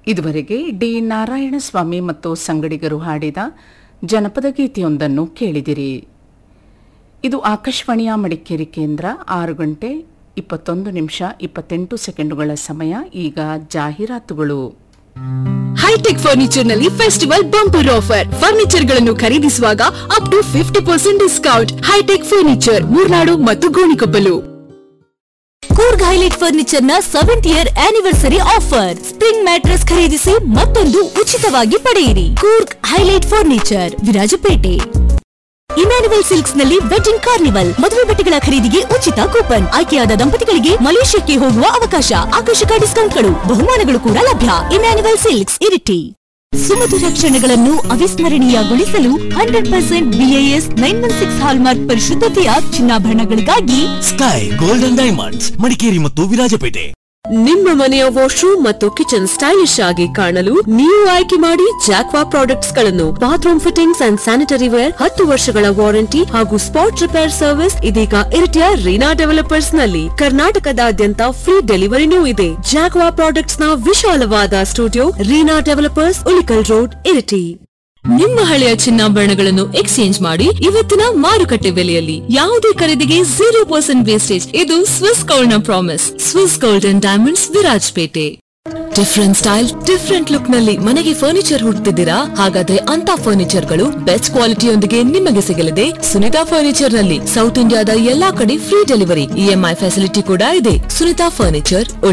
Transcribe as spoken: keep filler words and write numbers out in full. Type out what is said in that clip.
ಇದುವರೆಗೆ ಡಿ ನಾರಾಯಣಸ್ವಾಮಿ ಮತ್ತು ಸಂಗಡಿಗರು ಹಾಡಿದ ಜನಪದ ಗೀತೆಯೊಂದನ್ನು ಕೇಳಿದಿರಿ. ಇದು ಆಕಾಶವಾಣಿಯ ಮಡಿಕೇರಿ ಕೇಂದ್ರ. ಆರು ಗಂಟೆ ಇಪ್ಪತ್ತೊಂದು ನಿಮಿಷ ಇಪ್ಪತ್ತೆಂಟು ಸೆಕೆಂಡುಗಳ ಸಮಯ. ಈಗ ಜಾಹೀರಾತುಗಳು. ಹೈಟೆಕ್ ಫರ್ನಿಚರ್ ನಲ್ಲಿ ಫೆಸ್ಟಿವಲ್ ಬಂಪರ್ ಆಫರ್. ಫರ್ನಿಚರ್ ಗಳನ್ನು ಖರೀದಿಸುವಾಗ up to fifty percent discount. High tech furniture, Murnad ಮತ್ತು ಗೋಣಿಕೊಪ್ಪಲು. ಕೂರ್ಗ್ ಹೈಲೈಟ್ ಫರ್ನಿಚರ್ ನ seventh year anniversary offer. Spring mattress ಖರೀದಿಸಿ ಮತ್ತೊಂದು ಉಚಿತವಾಗಿ ಪಡೆಯಿರಿ. Coorg highlight furniture, Virajpet. Emmanuel silks ನಲ್ಲಿ ವೆಡ್ಡಿಂಗ್ ಕಾರ್ನಿವಲ್. ಮದುವೆ ಬಟ್ಟೆಗಳ ಖರೀದಿಗೆ ಉಚಿತ ಕೂಪನ್. ಆಯ್ಕೆಯಾದ ದಂಪತಿಗಳಿಗೆ ಮಲೇಷ್ಯಾಕ್ಕೆ ಹೋಗುವ ಅವಕಾಶ. ಆಕರ್ಷಕ ಡಿಸ್ಕೌಂಟ್ಗಳು, ಬಹುಮಾನಗಳು ಕೂಡ ಲಭ್ಯ. Emmanuel silks, Iritty. ಸುಮಧುರ ಕ್ಷಣಗಳನ್ನು ಅವಿಸ್ಮರಣೀಯಗೊಳಿಸಲು hundred percent BIS nine one six hallmark ಪರಿಶುದ್ಧತೆಯ ಚಿನ್ನಾಭರಣಗಳಿಗಾಗಿ sky golden diamonds, Madikeri ಮತ್ತು ವಿರಾಜಪೇಟೆ. ನಿಮ್ಮ ಮನೆಯ ವಾಶ್ರೂಮ್ ಮತ್ತು ಕಿಚನ್ ಸ್ಟೈಲಿಶ್ ಆಗಿ ಕಾಣಲು ನೀವು ಆಯ್ಕೆ ಮಾಡಿ ಜಾಕ್ವಾ ಪ್ರಾಡಕ್ಟ್ಸ್ ಗಳನ್ನು. Bathroom fittings and sanitary wear, ಹತ್ತು ವರ್ಷಗಳ ವಾರಂಟಿ ಹಾಗೂ ಸ್ಪಾಟ್ ರಿಪೇರ್ ಸರ್ವಿಸ್ ಇದೀಗ ಇರಿಟಿಯ ರೀನಾ ಡೆವಲಪರ್ಸ್ ನಲ್ಲಿ. ಕರ್ನಾಟಕದಾದ್ಯಂತ ಫ್ರೀ ಡೆಲಿವರಿನೂ ಇದೆ. ಜಾಕ್ವಾ ಪ್ರಾಡಕ್ಟ್ಸ್ ನ ವಿಶಾಲವಾದ studio, Reena developers, Ulikkal road, Iritty. ನಿಮ್ಮ ಹಳೆಯ ಚಿನ್ನಾಭರಣಗಳನ್ನು ಎಕ್ಸ್ಚೇಂಜ್ ಮಾಡಿ ಇವತ್ತಿನ ಮಾರುಕಟ್ಟೆ ಬೆಲೆಯಲ್ಲಿ. ಯಾವುದೇ ಖರೀದಿಗೆ ಜೀರೋ ಪರ್ಸೆಂಟ್ ವೇಸ್ಟೇಜ್. ಇದು ಸ್ವಿಸ್ ಗೋಲ್ಡ್ ನ promise. Swiss gold and diamonds, Virajpet. Different style, different look ನಲ್ಲಿ ಮನೆಗೆ ಫರ್ನಿಚರ್ ಹುಡುಕ್ತಿದ್ದೀರಾ? ಹಾಗಾದ್ರೆ ಅಂತ ಫರ್ನಿಚರ್ ಗಳು ಬೆಸ್ಟ್ ಕ್ವಾಲಿಟಿಯೊಂದಿಗೆ ನಿಮಗೆ ಸಿಗಲಿದೆ ಸುನಿತಾ ಫರ್ನಿಚರ್ ನಲ್ಲಿ. ಸೌತ್ ಇಂಡಿಯಾದ ಎಲ್ಲಾ ಕಡೆ ಫ್ರೀ ಡೆಲಿವರಿ, ಇಎಂಐ ಫೆಸಿಲಿಟಿ ಕೂಡ ಇದೆ. ಸುನಿತಾ ಫರ್ನಿಚರ್,